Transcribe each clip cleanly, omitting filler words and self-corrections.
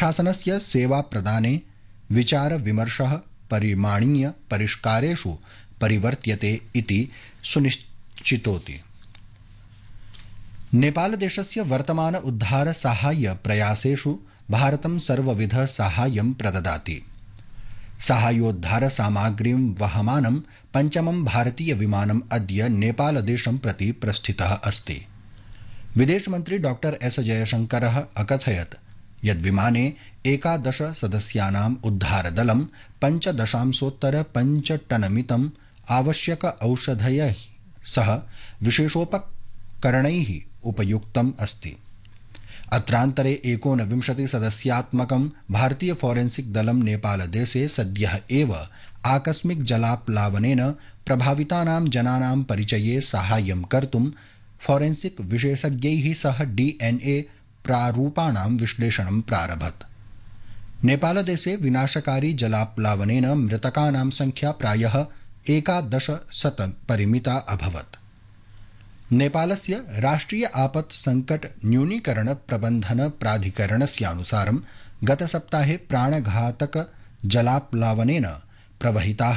प्रशासनस्य सेवाप्रदाने विचारविमर्शः परिमाणीय परिष्कारेषु परिवर्त्यते इति सुनिश्चितोति। नेपालदेशस्य वर्तमान उद्धार साहाय्य प्रयासेषु भारतं सर्वविध साहाय्यं प्रददाति। साहाय्योद्धार सामग्रीं वहमानं पञ्चमं भारतीय विमानम् अद्य नेपालदेशं प्रति प्रस्थितः अस्ति। विदेशमन्त्री डॉक्टर एस जयशंकरः अकथयत् यद् विमाने 11 सदस्यानाम् उद्धारदलं 5.5 टनमितम् आवश्यक औषधैः सह विशेषोपकरणैः उपयुक्तम् अस्ति। अत्रान्तरे 19 सदस्यात्मकं भारतीय फॉरेंसिक दलं नेपालदेशे सद्यः एव आकस्मिक जलाप्लावनेन प्रभावितानां जनानां परिचये साहाय्यं कर्तुं फॉरेंसिक विशेषज्ञैः सह DNA प्रारूपाणां विश्लेषणं प्रारभत। नेपालदेशे विनाशकारी जलाप्लावनेन मृतकानां संख्या प्रायः 1100 परिमिता अभवत्। नेपालस्य राष्ट्रिय आपत् संकट न्यूनीकरण प्रबंधन प्राधिकरणस्यानुसारं गतसप्ताहे प्राणघातक जलाप्लावनेन प्रवहिताः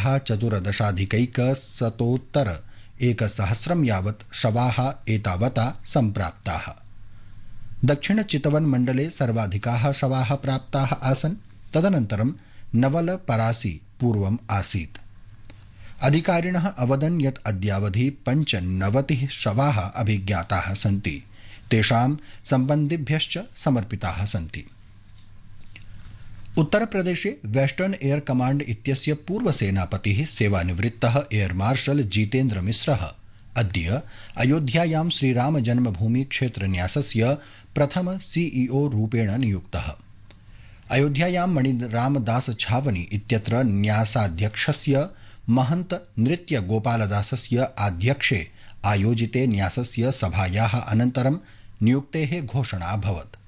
14,100 यावत् शवाः एतावता सम्प्राप्ताः। दक्षिण चितवन मण्डले सर्वाधिकाः शवाः प्राप्ताः आसन्। तदनन्तरं नवलपरासी पूर्वम् आसीत्। अधिकारिणः अवदन् यत् अद्यावधि 95 शवाः अभिज्ञाताः सन्ति। तेषां सम्बन्धिभ्यश्च समर्पिताः सन्ति। उत्तरप्रदेशे वेस्टर्न एयर कमांड इत्यस्य पूर्वसेनापतिः सेवानिवृत्तः एयर मार्शल जितेन्द्र मिश्रः अद्य अयोध्यायां श्रीराम जन्मभूमि क्षेत्र न्यासस्य प्रथम CEO रूपेण नियुक्तः। अयोध्यायां मणिरामदास छावनी इत्यत्र न्यासाध्यक्षस्य महंत नृत्य गोपालदासस्य आध्यक्षे आयोजिते न्यासस्य सभायाः अनन्तरं नियुक्तेः घोषणा अभवत्।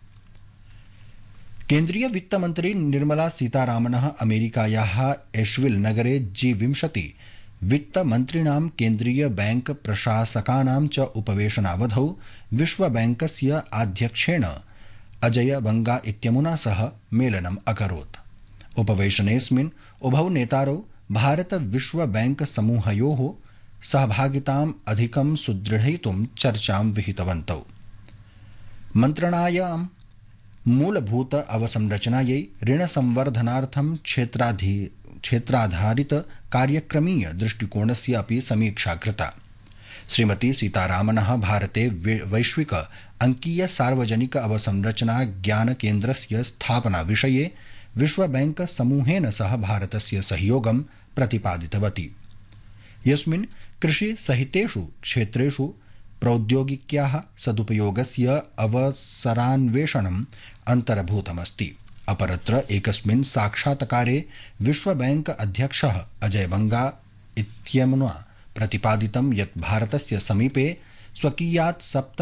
केन्द्रीय वित्तमन्त्री निर्मला सीतारामनः अमेरिकायाः एश्विल नगरे G20 वित्तमन्त्रिणां केन्द्रीय बैंक प्रशासकानां च उपवेशनावधौ विश्वबैंकस्य अध्यक्षेण अजय बंगा इत्यमुना सह मेलनम् अकरोत्। उपवेशनेऽस्मिन् उभौ नेतारौ भारत विश्व बैंक समूहयोः सहभागिताम् अधिकं सुदृढयितुं चर्चां विहितवन्तौ। मन्त्रणायां मूलभूत अवसंरचनायै ऋण संवर्धनार्थं क्षेत्राधारित कार्यक्रमीय दृष्टिकोणस्य अपि समीक्षा कृता। श्रीमती सीतारामनः भारते वैश्विक अंकीय सार्वजनिक अवसंरचना ज्ञान केन्द्रस्य स्थापना विषये विश्व बैंक समूहेन सह भारतस्य सहयोगं प्रतिपादितवती, यस्मिन् कृषि सहितेषु क्षेत्रेषु प्रौद्योगिक्याः सदुपयोगस्य अवसरान्वेषणम् अन्तर्भूतमस्ति। अपरत्र एकस्मिन् साक्षात्कारे विश्व बैंक अध्यक्षः अजय बंगा इत्यमुना प्रतिपादितं यत् भारतस्य समीपे स्वकीयात्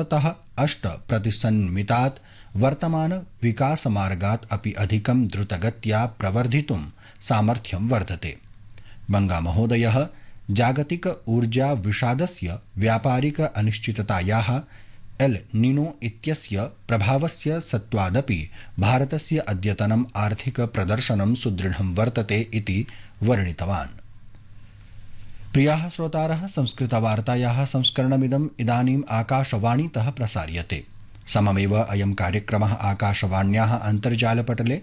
7-8% वर्तमान विकासमार्गात् अपि अधिकं द्रुतगत्या प्रवर्धितुं सामर्थ्यं वर्धते। बंगा महोदयः जागतिक ऊर्जा विषादस्य व्यापारिक अनिश्चिततायाः एल नीनो इत्यस्य प्रभावस्य सत्त्वादपि भारतस्य अद्यतनम् आर्थिक प्रदर्शनं सुदृढं वर्तते इति वर्णितवान्। प्रियाः श्रोतारः, संस्कृतवार्तायाः संस्करणमिदम् इदानीम् आकाशवाणीतः प्रसार्यते। सममेव अयं कार्यक्रमः आकाशवाण्याः अन्तर्जालपटले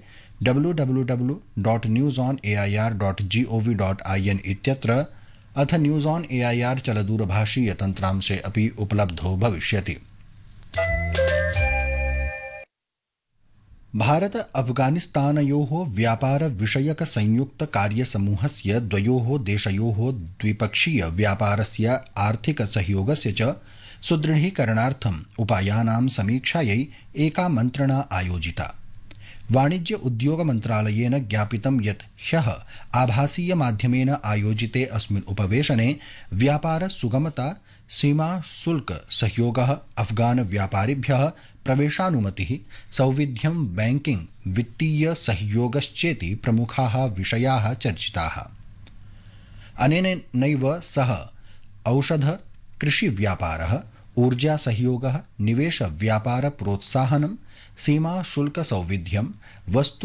www.newsonair.gov.in इत्यत्र अथ न्यूज़ ऑन AIR चलदूरभाषीय तन्त्रांशे अपि उपलब्धो भविष्यति। भारत अफगानिस्तानयोः व्यापार विषयक संयुक्त कार्यसमूहस्य द्वयोः देशयोः द्विपक्षीय व्यापारस्य आर्थिक सहयोगस्य च सुदृढीकरणार्थम् उपायानां समीक्षायै एका मन्त्रणा आयोजिता। वाणिज्य उद्योग मन्त्रालयेन ज्ञापितं यत् ह्यः आभासीय माध्यमेन आयोजिते अस्मिन् उपवेशने व्यापार सुगमता, सीमा शुल्क सहयोगः, अफगान व्यापारिभ्यः प्रवेशानुमतिः, सौविध्यं, बैंकिंग, वित्तीय सहयोगश्चेति प्रमुखाः विषयाः चर्चिताः। अनेन नैव सह औषध, कृषि व्यापारः, ऊर्जा सहयोगः, निवेश व्यापार प्रोत्साहनं, सीमा शुल्क सौविध्यं, वस्तु